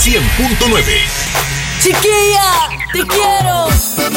100.9. Chiquilla, te quiero.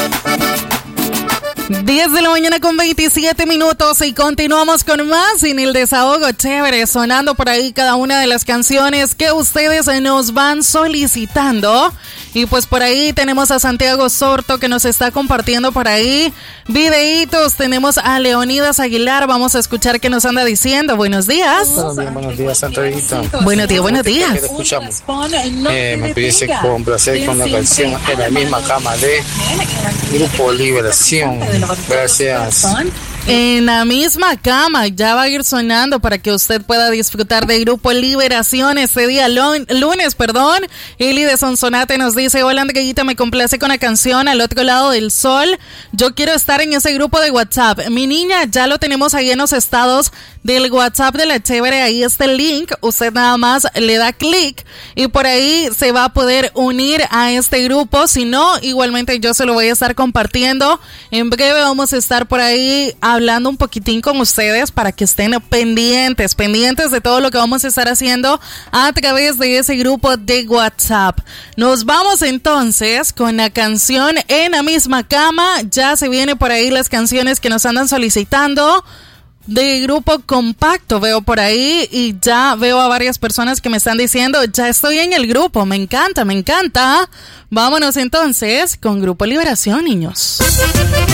10 de la mañana con 27 minutos y continuamos con más en el desahogo chévere, sonando por ahí cada una de las canciones que ustedes nos van solicitando. Y pues por ahí tenemos a Santiago Sorto que nos está compartiendo por ahí videitos. Tenemos a Leonidas Aguilar, vamos a escuchar qué nos anda diciendo. Buenos días. Buenos días, Santiaguito. Buenos días. ¿Qué te escuchamos? Me pidiese complacer con la canción En la misma cama de Grupo Liberación. Gracias. En la misma cama, ya va a ir sonando para que usted pueda disfrutar de Grupo Liberación este día lunes. Eli de Sonsonate nos dice: hola Andreita, me complace con la canción Al otro lado del sol. Yo quiero estar en ese grupo de WhatsApp. Mi niña, ya lo tenemos ahí en los estados del WhatsApp de la Chévere. Ahí está el link, usted nada más le da clic y por ahí se va a poder unir a este grupo. Si no, igualmente yo se lo voy a estar compartiendo. En breve vamos a estar por ahí hablando un poquitín con ustedes para que estén pendientes de todo lo que vamos a estar haciendo a través de ese grupo de WhatsApp. Nos vamos entonces con la canción En la misma cama. Ya se vienen por ahí las canciones que nos andan solicitando de Grupo Compacto, veo por ahí, y ya veo a varias personas que me están diciendo: ya estoy en el grupo, me encanta. Vámonos entonces con Grupo Liberación, niños.